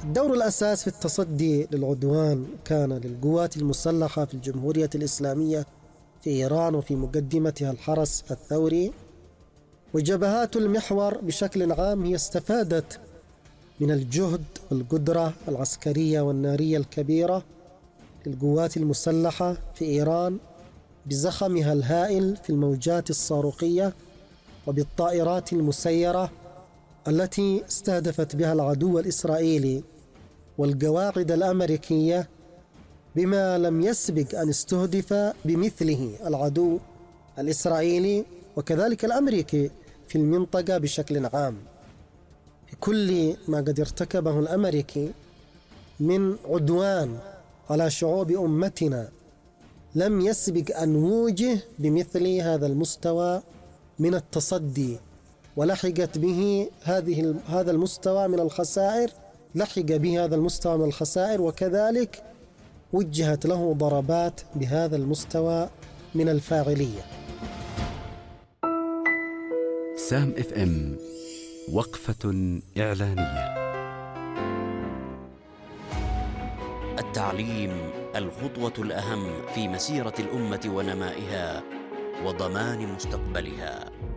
الدور الأساس في التصدي للعدوان كان للقوات المسلحة في الجمهورية الإسلامية في إيران وفي مقدمتها الحرس الثوري، وجبهات المحور بشكل عام هي استفادت من الجهد والقدرة العسكرية والنارية الكبيرة للقوات المسلحة في إيران بزخمها الهائل في الموجات الصاروخية وبالطائرات المسيرة التي استهدفت بها العدو الإسرائيلي والقواعد الأمريكية، بما لم يسبق أن استهدف بمثله العدو الإسرائيلي وكذلك الأمريكي في المنطقة بشكل عام. في كل ما قد ارتكبه الأمريكي من عدوان على شعوب أمتنا لم يسبق أن وجه بمثل هذا المستوى من التصدي، ولحقت به هذا المستوى من الخسائر، لحق به هذا المستوى من الخسائر، وكذلك وجهت له ضربات بهذا المستوى من الفاعلية. سام اف ام، وقفة إعلانية. التعليم الخطوة الأهم في مسيرة الأمة ونمائها وضمان مستقبلها.